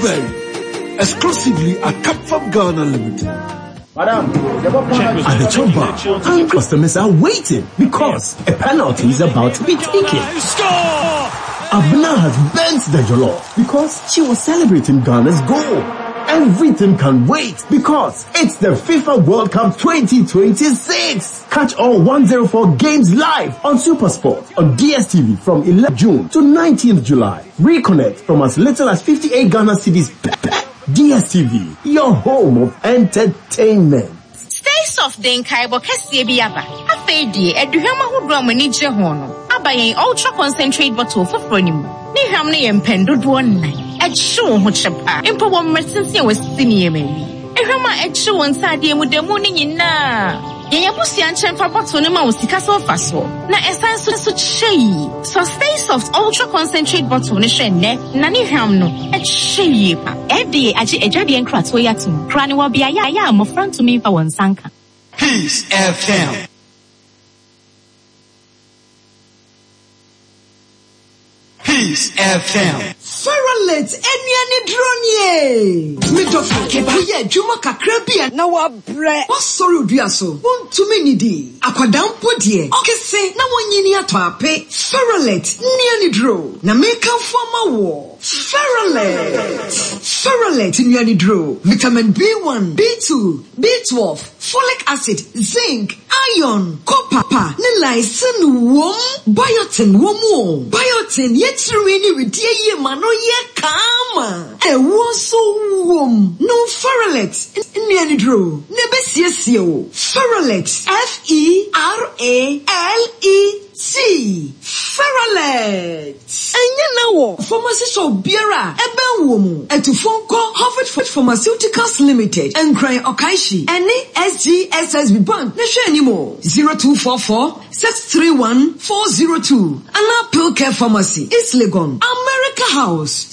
Strawberry. Exclusively at Capfab Ghana Limited. Madam, at the Chop Bar, and customers are waiting because a penalty is about to be taken. Abna has bent the jollof because she was celebrating Ghana's goal. Everything can wait because it's the FIFA World Cup 2026. Catch all 104 games live on SuperSport on DSTV from 11th June to 19th July. Reconnect from as little as 58 Ghana cedis. DSTV, your home of entertainment. Stay soft, then Kaibo Kasiabiaba. A fade, a Duhama who draw many Jehono. Abaye ultra concentrate bottle for Fronimu. Nihamne and Pendud 1 night. At show Hochapa, Emperor Mercency was senior me. Ehama at show on Sadia with the morning in na. Yabusian Champa Botonema was the castle faso. Na essence such shay. So stay soft ultra concentrate bottle neshene, Nani Hamno, at shay. Every Ajadi and Kratwayatu, Craniwa Biaya, more front to me for one sanka. Peace FM. Peace FM. Feralet enyane dronye. Midofo keba juma kakrabia na wa bre. Wasori odua so. Wontumi nidi. Akwadampo de. Okese na wonyini ato ape. Feralet nyane dro. Na meka fama wo. Feralet nyane dro. Vitamin B1, B2, B12, folic acid, zinc, iron, copper, ne lysine wom, biotin womo. Biotin yetruini with ye mano ye kama. E woso wom. No Feralet nyane dro. Nebesiesio. Feralet. F-E-R-A-L-E-T. Feralet. Enye na wo. Pharmacy so biara. Ebe womu. Etu fonko Harvard Pharmaceuticals Limited. Enkran Okaishi. Ene SGSSB Bank. Neshe animo. 0244-631-402. Anna Pilcare Pharmacy. East Legon. America House.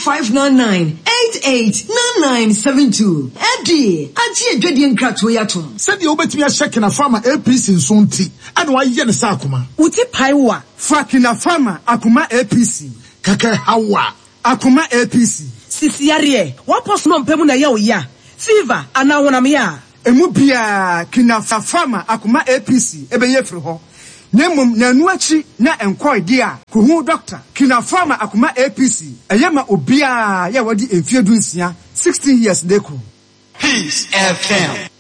0599-889972. Edi. Aji edwedi enkratwe yatum. Said the obetimi a check na farmer APC nsonti. And why ye ne sakuma. Uti paiwa. Fakina farmer akuma APC. Kaka hawa. Akuma APC. Sisi yarie. Wapos no mpemu na ya ya. Fever ana wonam ya. Emu bia kina farmer akuma APC ebenye firi ho. Nemum na nuachi na enkwoi dia kuhu doctor kina farmer akuma APC eyema obia ya wadi emfie dunsia 16 years deku. Peace FM.